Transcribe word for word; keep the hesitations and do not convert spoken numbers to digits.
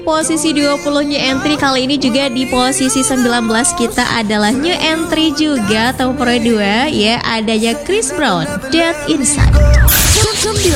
posisi dua puluh new entry. Kali ini juga di posisi sembilan belas kita adalah new entry juga tahun pro dua ya, adanya Chris Brown, Dead Inside.